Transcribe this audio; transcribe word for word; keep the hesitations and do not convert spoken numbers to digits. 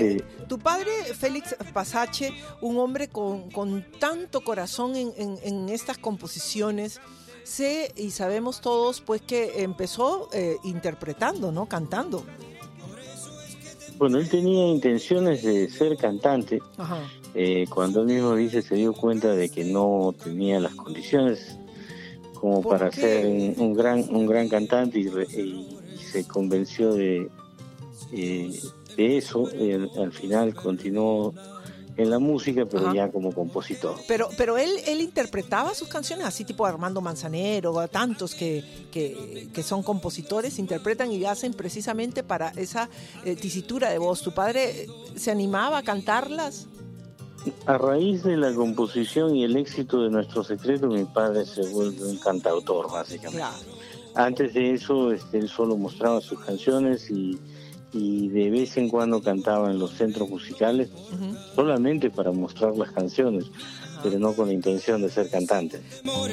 Sí. Tu padre, Félix Pasache, un hombre con, con tanto corazón en, en, en estas composiciones, sé y sabemos todos pues que empezó eh, interpretando, ¿no? Cantando. Bueno, él tenía intenciones de ser cantante. Ajá. Eh, cuando él mismo dice, se dio cuenta de que no tenía las condiciones como para qué? ser un, un gran un gran cantante y, re, y, y se convenció de, eh, de eso. Eh, al final continuó en la música, pero Ajá. ya como compositor. Pero pero él él interpretaba sus canciones, así tipo Armando Manzanero, a tantos que, que, que son compositores, interpretan y hacen precisamente para esa eh, tesitura de voz. ¿Tu padre se animaba a cantarlas? A raíz de la composición y el éxito de Nuestro Secreto, mi padre se vuelve un cantautor, básicamente. Claro. Antes de eso, este, él solo mostraba sus canciones y, y de vez en cuando cantaba en los centros musicales, uh-huh. solamente para mostrar las canciones, uh-huh. pero no con la intención de ser cantante.